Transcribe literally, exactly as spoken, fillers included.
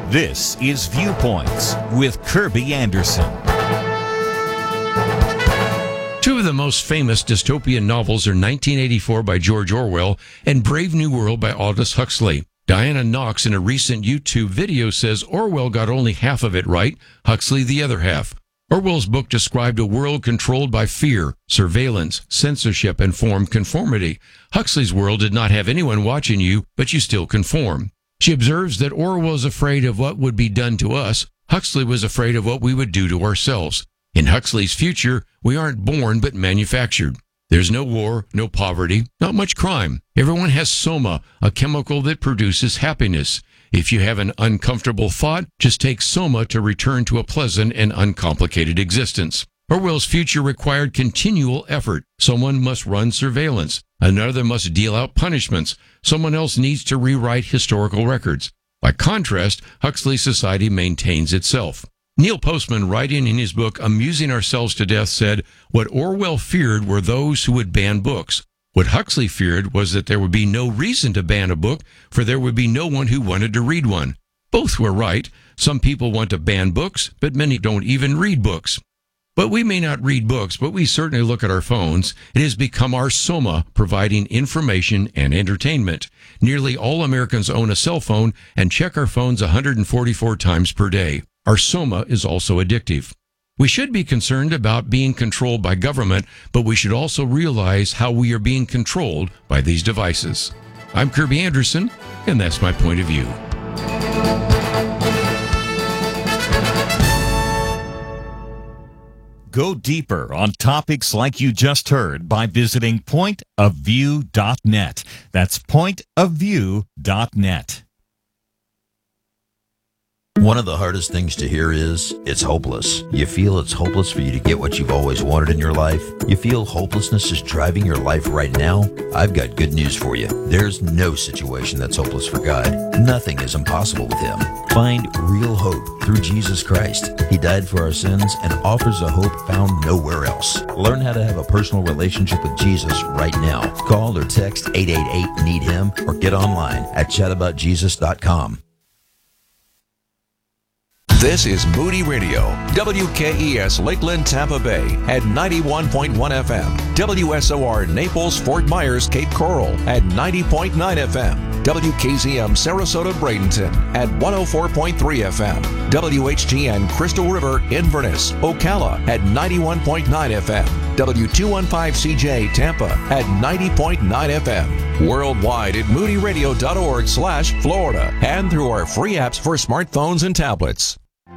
This is Viewpoints with Kirby Anderson. Two of the most famous dystopian novels are nineteen eighty-four by George Orwell and Brave New World by Aldous Huxley. Diana Knox in a recent YouTube video says Orwell got only half of it right, Huxley the other half. Orwell's book described a world controlled by fear, surveillance, censorship, and form conformity. Huxley's world did not have anyone watching you, but you still conform. She observes that Orwell is afraid of what would be done to us. Huxley was afraid of what we would do to ourselves. In Huxley's future, we aren't born but manufactured. There's no war, no poverty, not much crime. Everyone has soma, a chemical that produces happiness. If you have an uncomfortable thought, just take soma to return to a pleasant and uncomplicated existence. Orwell's future required continual effort. Someone must run surveillance. Another must deal out punishments. Someone else needs to rewrite historical records. By contrast, Huxley's society maintains itself. Neil Postman, writing in his book Amusing Ourselves to Death, said, "What Orwell feared were those who would ban books. What Huxley feared was that there would be no reason to ban a book, for there would be no one who wanted to read one." Both were right. Some people want to ban books, but many don't even read books. But we may not read books, but we certainly look at our phones. It has become our soma, providing information and entertainment. Nearly all Americans own a cell phone and check our phones one hundred forty-four times per day. Our soma is also addictive. We should be concerned about being controlled by government, but we should also realize how we are being controlled by these devices. I'm Kirby Anderson, and that's my point of view. Go deeper on topics like you just heard by visiting point of view dot net. That's point of view dot net. One of the hardest things to hear is, it's hopeless. You feel it's hopeless for you to get what you've always wanted in your life? You feel hopelessness is driving your life right now? I've got good news for you. There's no situation that's hopeless for God. Nothing is impossible with Him. Find real hope through Jesus Christ. He died for our sins and offers a hope found nowhere else. Learn how to have a personal relationship with Jesus right now. Call or text eight eight eight, need him or get online at chat about jesus dot com. This is Moody Radio, W K E S Lakeland, Tampa Bay at ninety-one point one F M, W S O R Naples, Fort Myers, Cape Coral at ninety point nine F M, W K Z M Sarasota, Bradenton at one oh four point three F M, W H G N Crystal River, Inverness, Ocala at ninety-one point nine F M, W two fifteen C J Tampa at ninety point nine F M, worldwide at moody radio dot org slash Florida and through our free apps for smartphones and tablets.